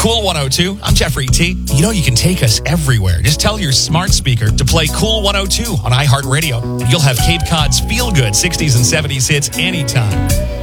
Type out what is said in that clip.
Cool 102, I'm Jeffrey T. You know you can take us everywhere. Just tell your smart speaker to play Cool 102 on iHeartRadio. You'll have Cape Cod's feel-good 60s and 70s hits anytime.